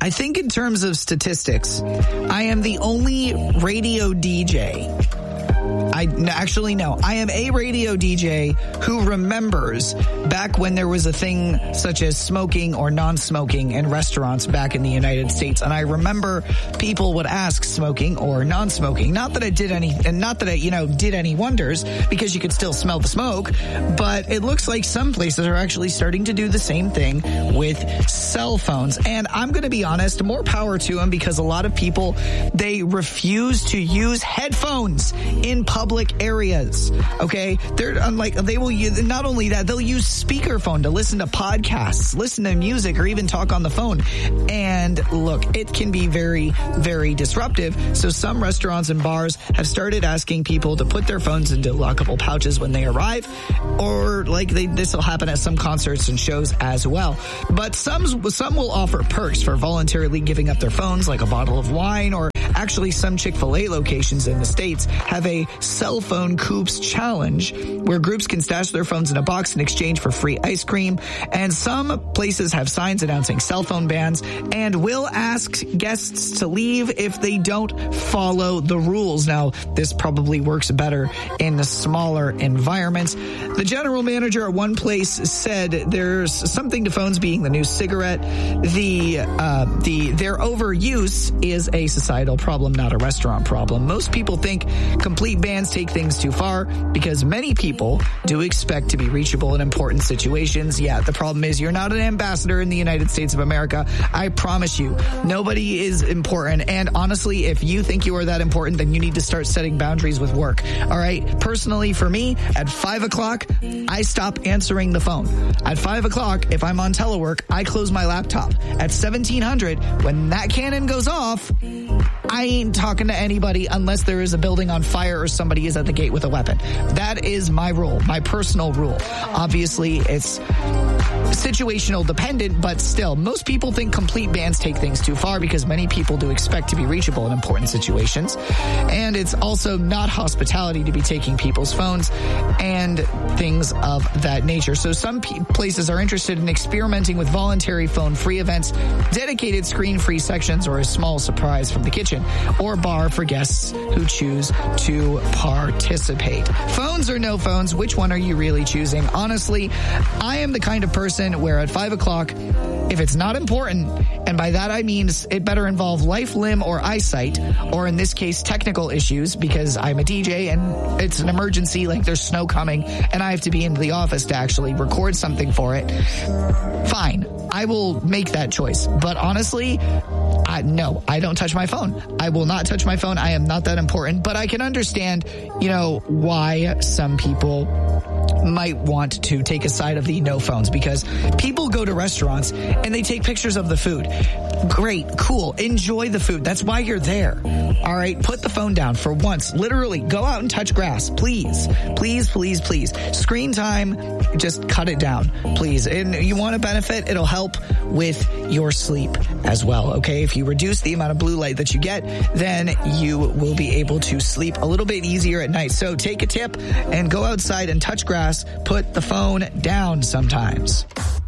I think in terms of statistics, I am the only radio DJ. I am a radio DJ who remembers back when there was a thing such as smoking or non-smoking in restaurants back in the United States. And I remember people would ask smoking or non-smoking. Not that it did any wonders, because you could still smell the smoke, but it looks like some places are actually starting to do the same thing with cell phones. And I'm going to be honest, more power to them, because a lot of people, they refuse to use headphones in public areas. Okay, they will use, not only that, they'll use speakerphone to listen to podcasts, listen to music, or even talk on the phone. And look, it can be very, very disruptive. So some restaurants and bars have started asking people to put their phones into lockable pouches when they arrive, or this will happen at some concerts and shows as well. But some will offer perks for voluntarily giving up their phones, like a bottle of wine, or actually some Chick-fil-A locations in the States have a cell phone coops challenge where groups can stash their phones in a box in exchange for free ice cream. And some places have signs announcing cell phone bans and will ask guests to leave if they don't follow the rules. Now, this probably works better in the smaller environments. The general manager at one place said there's something to phones being the new cigarette. Their overuse is a societal problem, not a restaurant problem. Most people think complete bans take things too far because many people do expect to be reachable in important situations. Yeah, the problem is you're not an ambassador in the United States of America. I promise you, nobody is important. And honestly, if you think you are that important, then you need to start setting boundaries with work. All right. Personally, for me, at 5 o'clock, I stop answering the phone. At 5 o'clock, if I'm on telework, I close my laptop. At 1700, when that cannon goes off, I ain't talking to anybody unless there is a building on fire or somebody is at the gate with a weapon. That is my rule, my personal rule. Obviously, it's situational dependent, but still, most people think complete bans take things too far because many people do expect to be reachable in important situations. And it's also not hospitality to be taking people's phones and things of that nature. So some places are interested in experimenting with voluntary phone-free events, dedicated screen-free sections, or a small surprise from the kitchen or bar for guests who choose to participate. Phones or no phones, which one are you really choosing? Honestly, I am the kind of person where at 5 o'clock, if it's not important, and by that I mean it better involve life, limb, or eyesight, or in this case, technical issues, because I'm a DJ and it's an emergency, like there's snow coming, and I have to be in the office to actually record something for it, fine. I will make that choice. But honestly, no, I don't touch my phone. I will not touch my phone. I am not that important. But I can understand, why some people might want to take a side of the no phones, because people go to restaurants and they take pictures of the food. Great, cool, enjoy the food. That's why you're there. All right, put the phone down for once. Literally, go out and touch grass, please. Please, please, please. Screen time, just cut it down, please. And you want to benefit, it'll help with your sleep as well, okay? If you reduce the amount of blue light that you get, then you will be able to sleep a little bit easier at night. So take a tip and go outside and touch grass. Put the phone down sometimes.